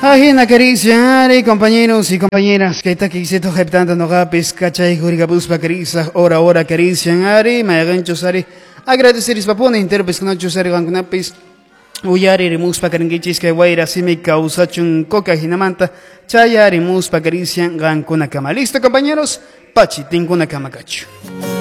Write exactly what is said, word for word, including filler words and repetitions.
Ajena caricia, ari, compañeros y compañeras, que está aquí se toja tanto no gapes, cachay, jurigabuspa caricia, ora ora caricia, ari, maganchos ari, agradecer is papone, interpes con ocho sari gangunapis, uyari rimuspa caringichis que guaira si me causa chun coca jinamanta, chayari muspa caricia, gancuna cama. Listo, compañeros, pachi, tengo una cama cacho.